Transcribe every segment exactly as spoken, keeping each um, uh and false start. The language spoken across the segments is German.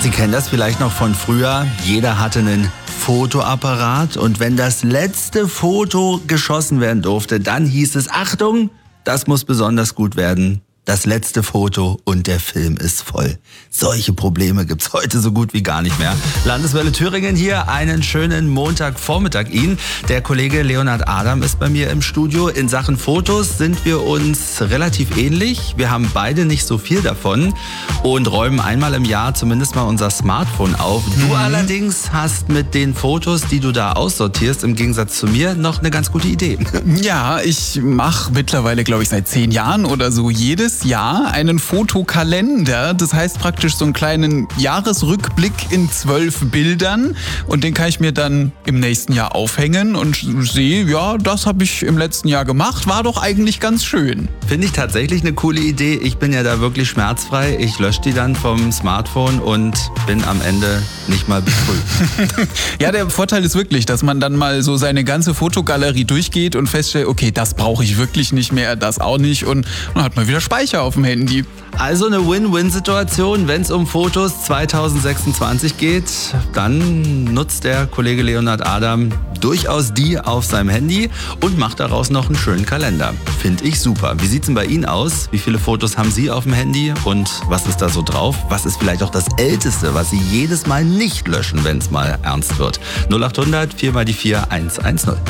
Sie kennen das vielleicht noch von früher. Jeder hatte einen Fotoapparat und wenn das letzte Foto geschossen werden durfte, dann hieß es, Achtung, das muss besonders gut werden. Das letzte Foto und der Film ist voll. Solche Probleme gibt's heute so gut wie gar nicht mehr. Landeswelle Thüringen hier, einen schönen Montagvormittag Ihnen. Der Kollege Leonhard Adam ist bei mir im Studio. In Sachen Fotos sind wir uns relativ ähnlich. Wir haben beide nicht so viel davon und räumen einmal im Jahr zumindest mal unser Smartphone auf. Du mhm. allerdings hast mit den Fotos, die du da aussortierst, im Gegensatz zu mir, noch eine ganz gute Idee. Ja, ich mache mittlerweile, glaube ich, seit zehn Jahren oder so jedes Jahr einen Fotokalender. Das heißt praktisch so einen kleinen Jahresrückblick in zwölf Bildern. Und den kann ich mir dann im nächsten Jahr aufhängen und sehe, ja, das habe ich im letzten Jahr gemacht. War doch eigentlich ganz schön. Finde ich tatsächlich eine coole Idee. Ich bin ja da wirklich schmerzfrei. Ich lösche die dann vom Smartphone und bin am Ende nicht mal betrübt. Ja, der Vorteil ist wirklich, dass man dann mal so seine ganze Fotogalerie durchgeht und feststellt, okay, das brauche ich wirklich nicht mehr, das auch nicht. Und dann hat man wieder Speicher auf dem Handy. Also eine Win-Win-Situation, wenn es um Fotos zwanzig sechsundzwanzig geht, dann nutzt der Kollege Leonhard Adam durchaus die auf seinem Handy und macht daraus noch einen schönen Kalender. Finde ich super. Wie sieht's denn bei Ihnen aus? Wie viele Fotos haben Sie auf dem Handy und was ist da so drauf? Was ist vielleicht auch das Älteste, was Sie jedes Mal nicht löschen, wenn es mal ernst wird? null acht hundert vier mal die vier eins eins null.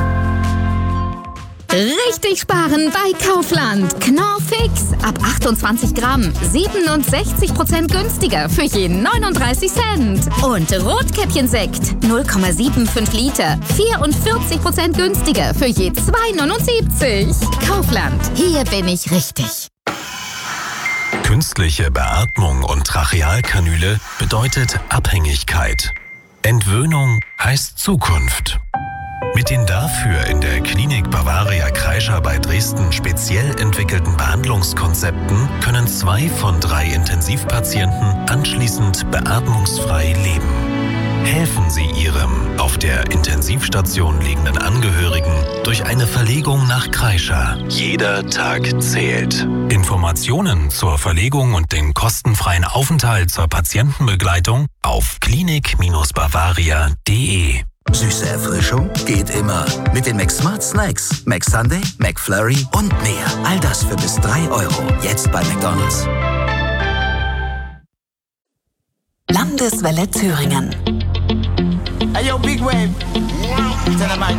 Richtig sparen bei Kaufland. Knorr Fix. Ab achtundzwanzig Gramm. siebenundsechzig Prozent günstiger für je neununddreißig Cent. Und Rotkäppchensekt. null Komma fünfundsiebzig Liter. vierundvierzig Prozent günstiger für je zwei neunundsiebzig. Kaufland. Hier bin ich richtig. Künstliche Beatmung und Trachealkanüle bedeutet Abhängigkeit. Entwöhnung heißt Zukunft. Mit den dafür in der Klinik Bavaria Kreischer bei Dresden speziell entwickelten Behandlungskonzepten können zwei von drei Intensivpatienten anschließend beatmungsfrei leben. Helfen Sie Ihrem auf der Intensivstation liegenden Angehörigen durch eine Verlegung nach Kreischer. Jeder Tag zählt. Informationen zur Verlegung und den kostenfreien Aufenthalt zur Patientenbegleitung auf klinik Bavaria punkt de. Süße Erfrischung geht immer. Mit den McSmart Snacks. McSunday, McFlurry und mehr. All das für bis drei Euro. Jetzt bei McDonald's. Landeswelle Thüringen. Hey, yo, Big Wave.